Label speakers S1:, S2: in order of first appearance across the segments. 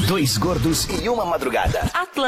S1: Dois gordos e uma madrugada.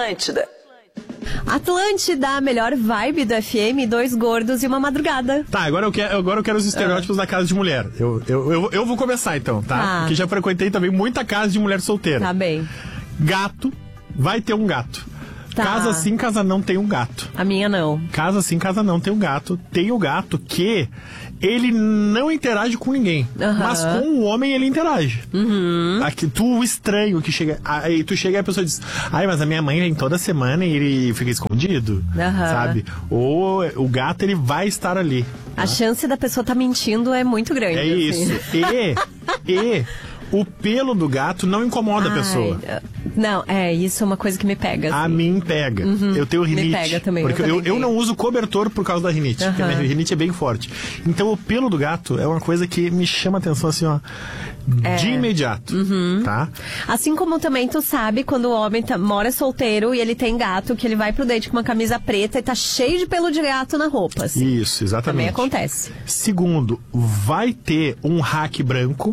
S2: Atlântida, a melhor vibe do FM, dois gordos e uma madrugada.
S3: Tá, agora eu quero os estereótipos da casa de mulher. Eu vou começar então, tá? Porque já frequentei também muita casa de mulher solteira.
S2: Tá bem.
S3: Gato, vai ter um gato.
S2: Tá.
S3: Casa sim, casa não, tem um gato.
S2: A minha não.
S3: Casa sim, casa não, tem um gato. Tem o gato que ele não interage com ninguém. Mas com o homem ele interage. Aqui, tu estranho que chega. Aí tu chega e a pessoa diz: ai, mas a minha mãe vem toda semana e ele fica escondido. Sabe? Ou o gato ele vai estar ali.
S2: A chance da pessoa tá mentindo é muito grande.
S3: É
S2: assim.
S3: isso. E o pelo do gato não incomoda a pessoa.
S2: Não, isso é uma coisa que me pega. Assim.
S3: A mim pega. Eu tenho rinite.
S2: Me pega também.
S3: Porque eu não uso cobertor por causa da rinite. Porque a minha rinite é bem forte. Então o pelo do gato é uma coisa que me chama a atenção assim, ó. De imediato. Tá?
S2: Assim como também tu sabe quando o homem mora solteiro e ele tem gato, que ele vai pro date com uma camisa preta e tá cheio de pelo de gato na roupa. Assim.
S3: Isso, exatamente.
S2: Também acontece.
S3: Segundo, vai ter um rack branco.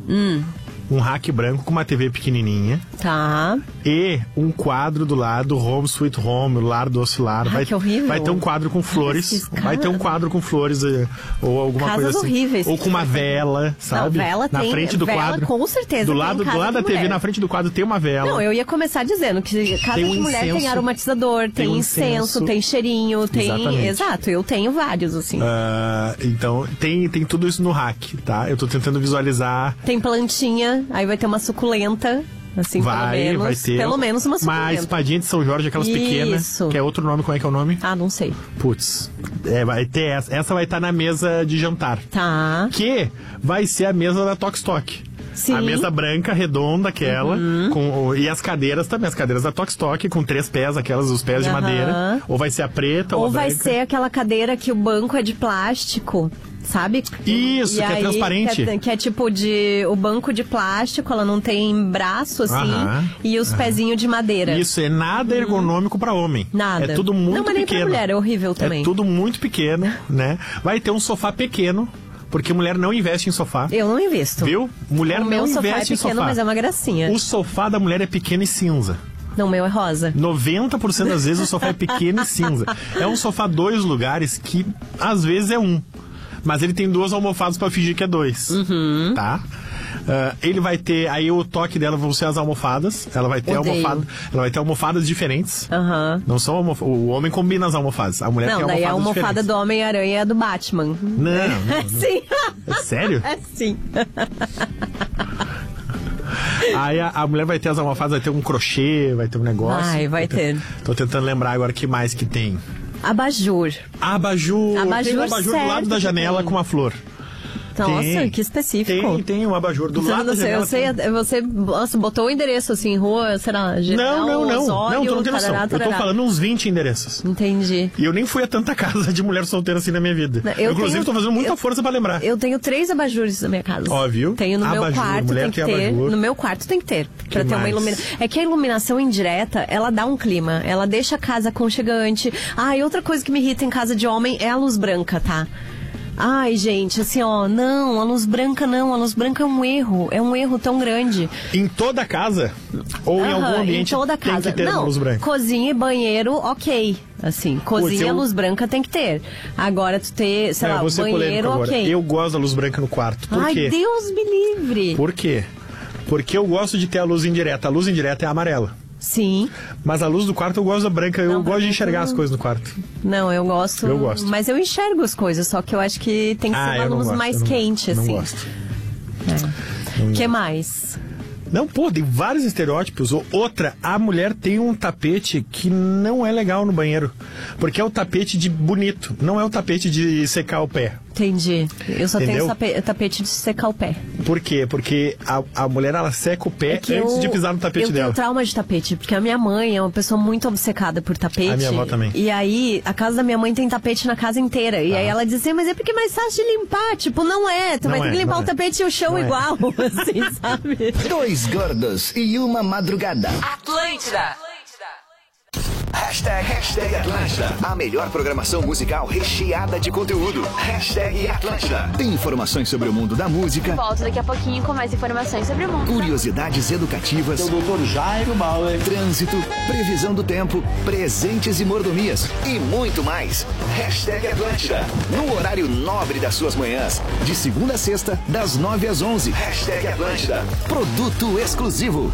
S3: Um rack branco com uma TV pequenininha.
S2: Tá.
S3: E um quadro do lado, Home Sweet Home, o lar do oscilar.
S2: Que horrível.
S3: Vai ter um quadro com flores. Vai ter um quadro com flores ou alguma
S2: Casas
S3: coisa assim.
S2: horríveis.
S3: Ou com uma vela, sabe?
S2: Não, vela
S3: na
S2: tem,
S3: frente do
S2: vela,
S3: quadro.
S2: Com certeza.
S3: Do lado da TV,
S2: mulher.
S3: na frente do quadro, tem uma vela.
S2: Não, eu ia começar dizendo que casa
S3: Tem
S2: de mulher tem
S3: incenso,
S2: aromatizador, tem incenso, tem cheirinho, tem...
S3: Exatamente.
S2: Exato, eu tenho vários, assim.
S3: Então, tem tudo isso no rack, tá? Eu tô tentando visualizar.
S2: Tem plantinha, aí vai ter uma suculenta, assim,
S3: vai ter.
S2: Pelo menos uma suculenta.
S3: Uma espadinha de São Jorge, aquelas pequenas. Que é outro nome, como é que é o nome?
S2: Não sei.
S3: Putz, vai ter essa. Essa vai estar na mesa de jantar.
S2: Tá.
S3: Que vai ser a mesa da Tox Tok.
S2: Sim.
S3: A mesa branca, redonda, aquela. E as cadeiras também, as cadeiras da Tox Tok, com 3 pés, aquelas, os pés de madeira. Ou vai ser a preta ou a branca.
S2: Ou vai ser aquela cadeira que o banco é de plástico. Sabe?
S3: Isso, que é transparente.
S2: Que é tipo o banco de plástico, ela não tem braço, assim, e os pezinhos de madeira.
S3: Isso, é nada ergonômico pra homem.
S2: Nada.
S3: É tudo muito
S2: não, mas nem
S3: pequeno.
S2: Pra mulher, é horrível também.
S3: É tudo muito pequeno, né? Vai ter um sofá pequeno, porque mulher não investe em sofá.
S2: Eu não invisto.
S3: Viu? Mulher não investe em sofá.
S2: O meu sofá é pequeno, mas é uma gracinha.
S3: O sofá da mulher é pequeno e cinza.
S2: Não, o meu é rosa.
S3: 90% das vezes o sofá é pequeno e cinza. É um sofá 2 lugares que, às vezes, é 1. Mas ele tem 2 almofadas pra fingir que é 2. Tá? Ele vai ter... Aí o toque dela vão ser as almofadas. Ela vai ter almofadas diferentes. Não são o homem combina as almofadas. A mulher tem almofadas diferentes. Não, daí a almofada
S2: do Homem-Aranha é do Batman.
S3: Não.
S2: Sim.
S3: É sério?
S2: É sim.
S3: Aí a mulher vai ter as almofadas, vai ter um crochê, vai ter um negócio.
S2: Vai ter.
S3: Tô tentando lembrar agora o que mais que tem.
S2: Abajur.
S3: Tem um abajur do lado da janela com uma flor.
S2: Nossa, que específico.
S3: Tem um abajur do lado da janela.
S2: Você botou o endereço assim, em rua, será?
S3: Não,
S2: Osório,
S3: tu não tem noção. Eu tô falando uns 20 endereços.
S2: Entendi.
S3: E eu nem fui a tanta casa de mulher solteira assim na minha vida. Inclusive, tô fazendo muita força pra lembrar.
S2: Eu tenho 3 abajures na minha casa.
S3: Óbvio.
S2: Tenho no meu quarto, tem que ter. No meu quarto tem que ter. Pra ter uma iluminação. É que a iluminação indireta, ela dá um clima. Ela deixa a casa aconchegante. E outra coisa que me irrita em casa de homem é a luz branca, tá? Ai, gente, assim, não, a luz branca não, a luz branca é um erro tão grande.
S3: Em toda a casa? Ou em algum ambiente
S2: em toda a casa.
S3: Tem que ter luz branca?
S2: Cozinha e banheiro, ok. Assim, cozinha, luz branca tem que ter. Agora, tu ter, sei lá, banheiro, ok.
S3: Eu gosto da luz branca no quarto. Por quê?
S2: Ai, Deus me livre.
S3: Por quê? Porque eu gosto de ter a luz indireta. A luz indireta é amarela.
S2: Sim.
S3: Mas a luz do quarto eu gosto da branca. Eu gosto de enxergar as coisas no quarto.
S2: Não, eu gosto. Mas eu enxergo as coisas, só que eu acho que tem que ser uma luz mais quente, assim.
S3: Não gosto.
S2: O que mais?
S3: Não, tem vários estereótipos. Outra, a mulher tem um tapete que não é legal no banheiro. Porque é o tapete de bonito, não é o tapete de secar o pé.
S2: Entendi. Eu só tenho tapete de secar o pé.
S3: Por quê? Porque a mulher, ela seca o pé antes de pisar no tapete dela.
S2: Eu tenho trauma de tapete, porque a minha mãe é uma pessoa muito obcecada por tapete.
S3: A minha avó também.
S2: E aí, a casa da minha mãe tem tapete na casa inteira. E aí ela dizia, mas é porque é mais fácil de limpar. Tipo, não é. Tu vai ter que limpar o tapete e o chão igual, assim, sabe?
S1: 2 gordos e uma madrugada.
S4: Atlântida.
S1: Hashtag Atlântida. A melhor programação musical recheada de conteúdo. Hashtag Atlântida. Tem informações sobre o mundo da música.
S4: Volto daqui a pouquinho com mais informações sobre o mundo.
S1: Curiosidades educativas.
S5: O Dr. Jairo Bauer.
S1: Trânsito, previsão do tempo, presentes e mordomias e muito mais. Hashtag Atlântida. No horário nobre das suas manhãs. De segunda a sexta, das 9 às 11. Hashtag Atlântida. Produto exclusivo.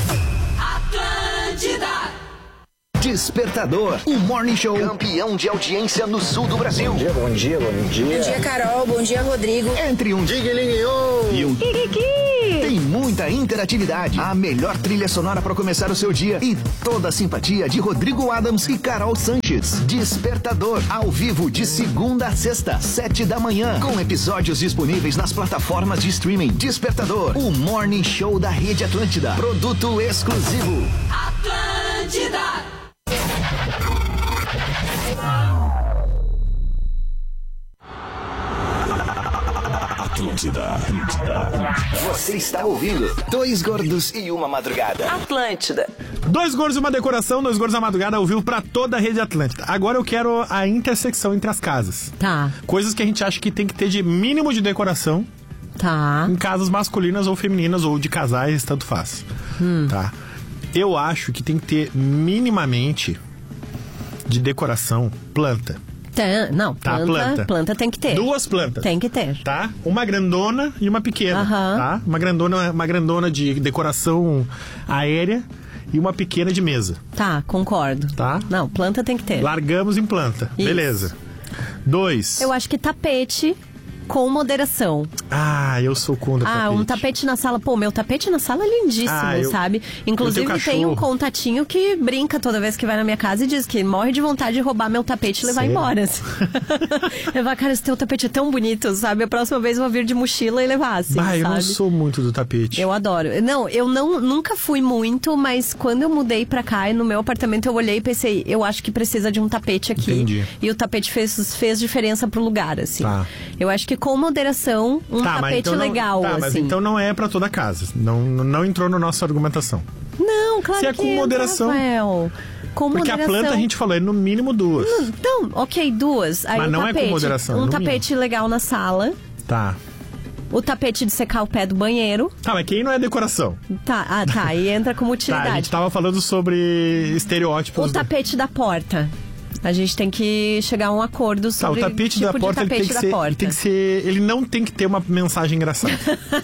S6: Atlântida.
S1: Despertador, o Morning Show campeão de audiência no sul do Brasil.
S5: Bom dia.
S7: Bom dia, Carol. Bom dia, Rodrigo.
S1: Entre um Diguelinho e um Kikiki. Tem muita interatividade, a melhor trilha sonora para começar o seu dia e toda a simpatia de Rodrigo Adams e Carol Sanches. Despertador, ao vivo de segunda a sexta, 7 da manhã, com episódios disponíveis nas plataformas de streaming. Despertador, o Morning Show da Rede Atlântida. Produto exclusivo.
S6: Atlântida.
S1: Atlântida. Você está ouvindo Dois Gordos e Uma Madrugada.
S2: Atlântida.
S3: Dois Gordos e Uma Decoração, Dois Gordos à Madrugada ao vivo pra toda a Rede Atlântida. Agora eu quero a intersecção entre as casas.
S2: Tá.
S3: Coisas que a gente acha que tem que ter de mínimo de decoração.
S2: Tá.
S3: Em casas masculinas ou femininas ou de casais, tanto faz. Tá. Eu acho que tem que ter minimamente de decoração planta.
S2: Não, planta tem que ter.
S3: 2 plantas.
S2: Tem que ter.
S3: Tá? Uma grandona e uma pequena. Tá? Uma grandona de decoração aérea e uma pequena de mesa.
S2: Tá, concordo.
S3: Tá?
S2: Não, planta tem que ter.
S3: Largamos em planta.
S2: Isso.
S3: Beleza. 2.
S2: Eu acho que tapete com moderação.
S3: Eu sou contra tapete.
S2: Um tapete na sala. Pô, meu tapete na sala é lindíssimo, sabe? Inclusive tem um contatinho que brinca toda vez que vai na minha casa e diz que morre de vontade de roubar meu tapete e levar embora. Assim. Levar, cara, esse teu tapete é tão bonito, sabe? A próxima vez eu vou vir de mochila e levar, assim, sabe?
S3: Eu não sou muito do tapete.
S2: Eu adoro. Não, eu nunca fui muito, mas quando eu mudei pra cá e no meu apartamento eu olhei e pensei, eu acho que precisa de um tapete aqui.
S3: Entendi.
S2: E o tapete fez diferença pro lugar, assim.
S3: Tá.
S2: Eu acho que com moderação, tapete
S3: então
S2: legal,
S3: assim. Mas então não é pra toda casa. Não entrou na nossa argumentação.
S2: Não, claro
S3: Se é
S2: que
S3: com moderação.
S2: Rafael. Com
S3: porque
S2: moderação.
S3: A planta a gente falou, é no mínimo 2.
S2: Então, ok, 2. Aí
S3: mas não
S2: tapete,
S3: é com moderação.
S2: Um tapete legal na sala.
S3: Tá.
S2: O tapete de secar o pé do banheiro.
S3: Tá, mas quem não é decoração?
S2: Tá, e entra como utilidade.
S3: A gente tava falando sobre estereótipos.
S2: O tapete da porta. A gente tem que chegar a um acordo sobre
S3: o tapete da porta, ele não tem que ter uma mensagem engraçada.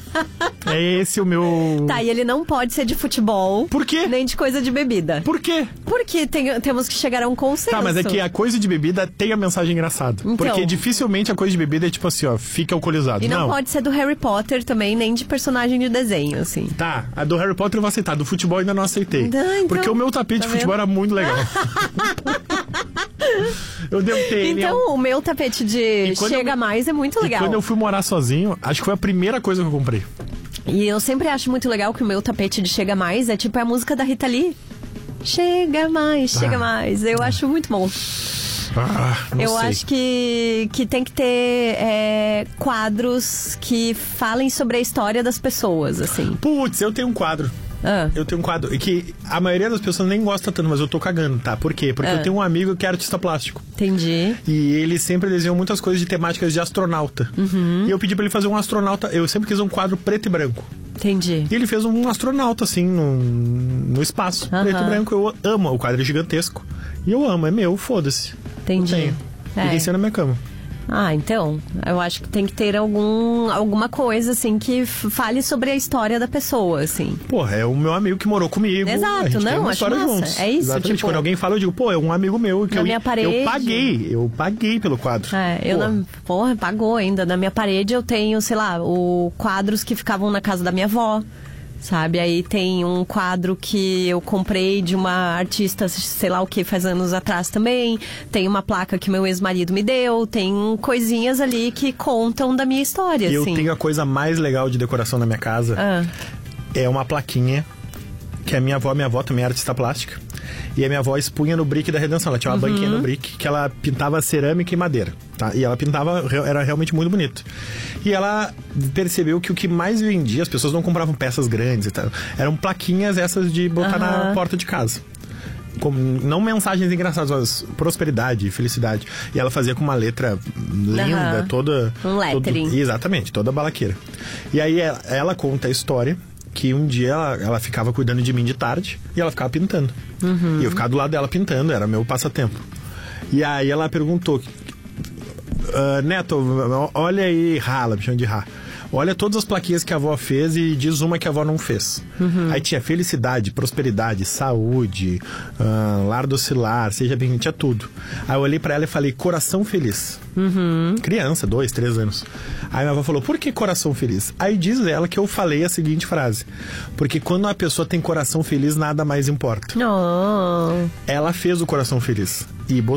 S3: É esse o meu...
S2: Tá, e ele não pode ser de futebol.
S3: Por quê?
S2: Nem de coisa de bebida.
S3: Por quê?
S2: Porque temos que chegar a um consenso.
S3: Tá, mas é que a coisa de bebida tem a mensagem engraçada. Então, porque dificilmente a coisa de bebida é tipo assim, ó, fica alcoolizado.
S2: E não pode ser do Harry Potter também, nem de personagem de desenho, assim.
S3: Tá, a do Harry Potter eu vou aceitar, do futebol ainda não aceitei.
S2: Então,
S3: porque o meu tapete de futebol era muito legal. Eu devo ter.
S2: Então, o meu tapete de Chega Mais é muito legal.
S3: E quando eu fui morar sozinho, acho que foi a primeira coisa que eu comprei.
S2: E eu sempre acho muito legal que o meu tapete de Chega Mais é tipo a música da Rita Lee. Chega mais, chega mais. Eu acho muito bom. Eu acho que tem que ter quadros que falem sobre a história das pessoas, assim.
S3: Putz, eu tenho um quadro. Eu tenho um quadro que a maioria das pessoas nem gosta tanto, mas eu tô cagando, tá? Por quê? Porque eu tenho um amigo que é artista plástico.
S2: Entendi.
S3: E ele sempre desenhou muitas coisas de temáticas de astronauta. E eu pedi pra ele fazer um astronauta. Eu sempre quis um quadro preto e branco.
S2: Entendi.
S3: E ele fez um astronauta, assim, no espaço. Preto e branco. Eu amo. O quadro é gigantesco. E eu amo. É meu, foda-se.
S2: Entendi.
S3: Eu tenho. Fiquei sendo na minha cama.
S2: Então, eu acho que tem que ter alguma coisa, assim, que fale sobre a história da pessoa, assim.
S3: Porra, é o meu amigo que morou comigo.
S2: Exato,
S3: a gente tem uma história
S2: massa.
S3: juntos.
S2: É isso,
S3: exatamente.
S2: tipo,
S3: quando alguém fala, eu digo, pô, é um amigo meu. Que
S2: minha parede...
S3: Eu paguei pelo quadro.
S2: Porra, pagou ainda. Na minha parede eu tenho, sei lá, quadros que ficavam na casa da minha avó. Sabe, aí tem um quadro que eu comprei de uma artista, sei lá o que, faz anos atrás também. Tem uma placa que meu ex-marido me deu. Tem coisinhas ali que contam da minha história,
S3: Eu
S2: assim.
S3: tenho a coisa mais legal de decoração na minha casa. É uma plaquinha que a minha avó também é artista plástica. E a minha avó expunha no brick da Redenção. Ela tinha uma banquinha no brick que ela pintava cerâmica e madeira, tá? E ela pintava, era realmente muito bonito. E ela percebeu que o que mais vendia, as pessoas não compravam peças grandes e tal, eram plaquinhas essas de botar na porta de casa. não mensagens engraçadas, mas prosperidade, felicidade. E ela fazia com uma letra linda, toda...
S2: Um lettering.
S3: Exatamente, toda balaqueira. E aí ela conta a história que um dia ela ficava cuidando de mim de tarde e ela ficava pintando. E eu ficava do lado dela pintando, era meu passatempo. E aí ela perguntou, Neto, olha aí, ela me chama de Rá. Olha todas as plaquinhas que a avó fez e diz uma que a avó não fez. Aí tinha felicidade, prosperidade, saúde, lar docilar, seja bem-vindo, tinha tudo. Aí eu olhei pra ela e falei, coração feliz. Criança, 2, 3 anos. Aí minha avó falou, por que coração feliz? Aí diz ela que eu falei a seguinte frase, porque quando uma pessoa tem coração feliz, nada mais importa.
S2: Oh.
S3: Ela fez o coração feliz e